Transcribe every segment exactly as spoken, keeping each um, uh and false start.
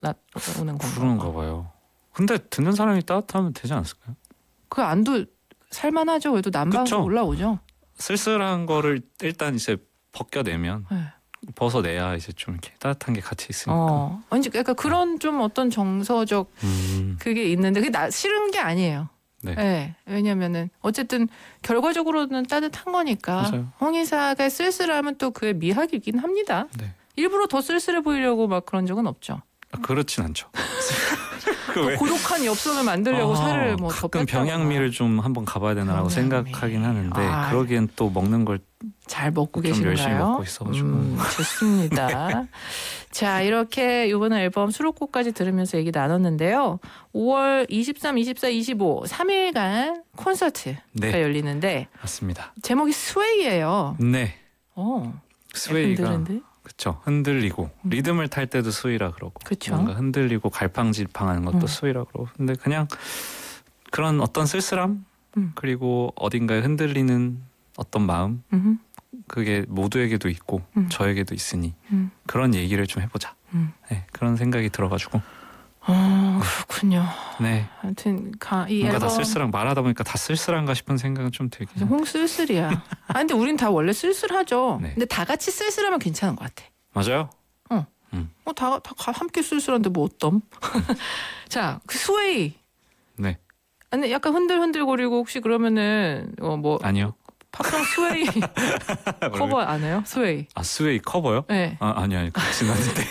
나오는 건가? 그런가 봐요. 근데 듣는 사람이 따뜻하면 되지 않을까요? 그 안도 살만하죠. 그래도 난방도 그쵸? 올라오죠. 쓸쓸한 거를 일단 이제 벗겨내면 네. 벗어내야 이제 좀 이렇게 따뜻한 게 같이 있으니까. 어, 아니 약간 그런 좀 어떤 정서적 음, 그게 있는데 그게 나 싫은 게 아니에요. 네. 네. 왜냐면은 어쨌든 결과적으로는 따뜻한 거니까. 맞아요. 홍의사가 쓸쓸하면 또 그의 미학이긴 합니다. 네. 일부러 더 쓸쓸해 보이려고 막 그런 적은 없죠. 아, 그렇진 않죠. 그 왜? 고독한 엽서를 만들려고 아, 살을 뭐 더 가끔 뺐다거나. 병양미를 좀 한번 가봐야 되나라고 병양미. 생각하긴 하는데 아. 그러기엔 또 먹는 걸 잘 먹고 좀 계신가요? 열심히 먹고 있어가지고. 음, 좋습니다. 자, 이렇게 이번 앨범 수록곡까지 들으면서 얘기 나눴는데요. 오월 이십삼, 이십사, 이십오 삼 일간 콘서트가 네. 열리는데 맞습니다. 제목이 스웨이예요. 네. 어, 스웨이가 흔들흔들? 그쵸. 흔들리고 리듬을 탈 때도 스웨이라 그러고 그쵸. 뭔가 흔들리고 갈팡질팡하는 것도 음. 스웨이라 그러고 근데 그냥 그런 어떤 쓸쓸함 음. 그리고 어딘가에 흔들리는 어떤 마음 음흠. 그게 모두에게도 있고 음. 저에게도 있으니 음. 그런 얘기를 좀 해보자. 음. 네, 그런 생각이 들어가지고 아, 그렇군요. 네 하여튼 가, 이 뭔가 앨범 다 쓸쓸한 말하다 보니까 다 쓸쓸한가 싶은 생각은 좀 들긴 그래서 해요. 홍쓸쓸이야. 아 근데 우린 다 원래 쓸쓸하죠. 네. 근데 다 같이 쓸쓸하면 괜찮은 것 같아. 맞아요. 뭐 다 다 함께 쓸쓸한데 뭐 어떤? 자, 그 스웨이. 네 근데 약간 흔들흔들거리고 혹시 그러면은 어 뭐 아니요. 팝송 스웨이 커버 안 해요? 스웨이. 아 스웨이 커버요? 네. 아 아니 아니 그렇진 않은데.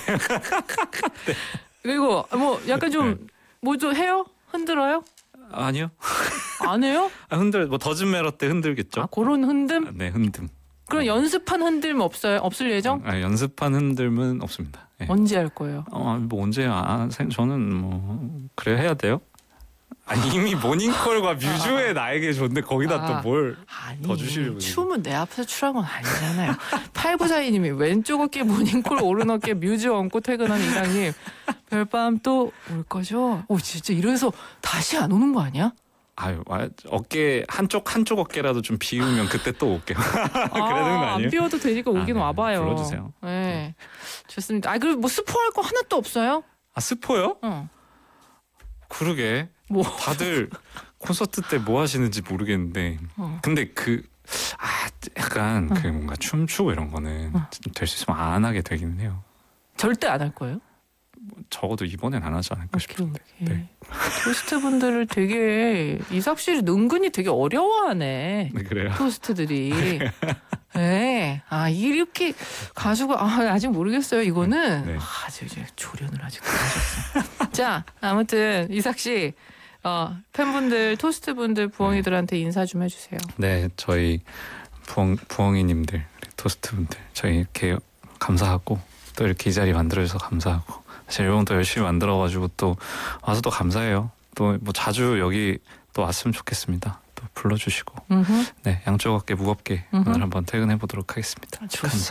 그리고 뭐 약간 네. 좀 뭐 좀 해요? 흔들어요? 아니요. 안 해요? 아, 흔들 뭐 더즘 메러 때 흔들겠죠. 아, 그런 흔듦? 아, 네 흔듦. 그럼 연습한 흔들면 없어요? 없을 예정? 아, 연습한 흔들면 없습니다. 네. 언제 할 거예요? 어, 뭐 언제 아 생- 저는 뭐 그래 해야 돼요? 아 이미 모닝콜과 뮤즈의 나에게 줬는데 거기다 아. 또 뭘 아니 더 주시려고 춤은 내 앞에서 추란 건 아니잖아요. 팔구사이님이 왼쪽 어깨 모닝콜 오른 어깨 뮤즈 얹고 퇴근한 이상님 별밤 또 올 거죠? 오 진짜 이래서 다시 안 오는 거 아니야? 아유 아, 어깨 한쪽 한쪽 어깨라도 좀 비우면 그때 또 올게요. 그래야 되는 거 아, 안 아니에요? 비워도 되니까 오긴 아, 네. 와봐요. 불러주세요. 네. 좋습니다. 아 그리고 뭐 스포할 거 하나도 없어요? 아 스포요? 어. 그러게 뭐 다들 콘서트 때 뭐 하시는지 모르겠는데 어. 근데 그 아 약간 어. 그 뭔가 춤추고 이런 거는 어. 될 수 있으면 안 하게 되기는 해요. 절대 안 할 거예요? 적어도 이번엔 안 하지 않을까 오케이, 싶은데. 오케이. 네. 토스트 분들을 되게 이삭 씨를 은근히 되게 어려워하네. 네 그래요. 토스트들이. 네. 아 이렇게 가수가 아, 아직 모르겠어요. 이거는 네. 아, 아직 이제 조련을 아직 안 하셨어요. 자 아무튼 이삭 씨 어, 팬분들 토스트 분들 부엉이들한테 인사 좀 해주세요. 네 저희 부엉 부엉이님들 토스트 분들 저희 이렇게 감사하고 또 이렇게 이 자리 만들어줘서 감사하고 사실 앨범도 열심히 만들어가지고 또 와서 또 감사해요. 또 뭐 자주 여기 또 왔으면 좋겠습니다. 또 불러주시고 음흠. 네 양쪽 어깨 무겁게 음흠. 오늘 한번 퇴근해 보도록 하겠습니다.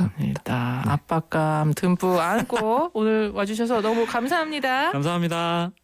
좋습니다. 네. 압박감 듬뿍 안고 오늘 와주셔서 너무 감사합니다. 감사합니다.